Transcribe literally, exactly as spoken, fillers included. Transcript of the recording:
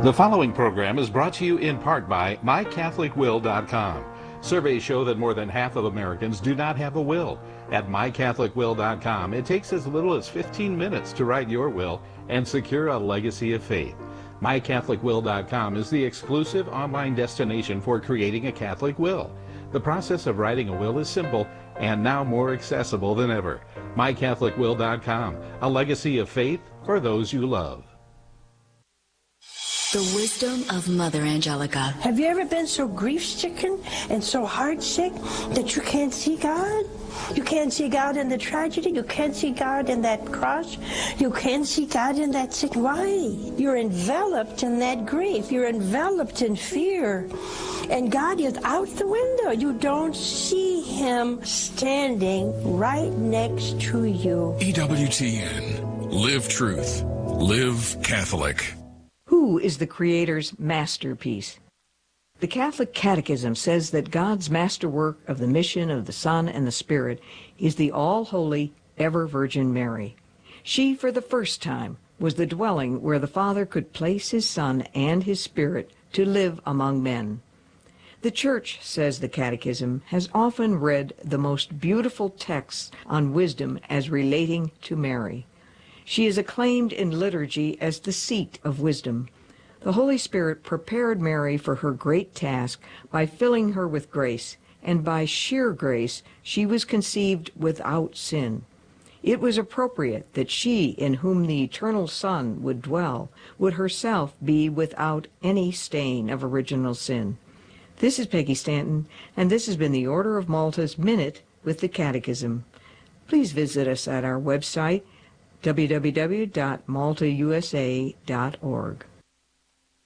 The following program is brought to you in part by my catholic will dot com. Surveys show that more than half of Americans do not have a will. At my catholic will dot com, it takes as little as fifteen minutes to write your will and secure a legacy of faith. my catholic will dot com is the exclusive online destination for creating a Catholic will. The process of writing a will is simple and now more accessible than ever. my catholic will dot com, a legacy of faith for those you love. The wisdom of Mother Angelica. Have you ever been so grief-stricken and so heart-sick that you can't see God? You can't see God in the tragedy. You can't see God in that cross. You can't see God in that sick. Why? You're enveloped in that grief. You're enveloped in fear. And God is out the window. You don't see Him standing right next to you. E W T N. Live truth. Live Catholic. Who is the Creator's masterpiece? The Catholic Catechism says that God's masterwork of the mission of the Son and the Spirit is the all-holy, ever-Virgin Mary. She, for the first time, was the dwelling where the Father could place His Son and His Spirit to live among men. The Church, says the Catechism, has often read the most beautiful texts on wisdom as relating to Mary. She is acclaimed in liturgy as the seat of wisdom. The Holy Spirit prepared Mary for her great task by filling her with grace, and by sheer grace she was conceived without sin. It was appropriate that she, in whom the eternal Son would dwell, would herself be without any stain of original sin. This is Peggy Stanton, and this has been the Order of Malta's Minute with the Catechism. Please visit us at our website, w w w dot malta u s a dot org.